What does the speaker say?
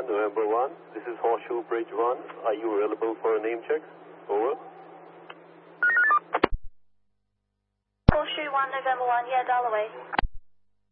November 1. This is Horseshoe Bridge 1. Are you available for a name check? Over. Horseshoe 1, November 1, yeah, dial away.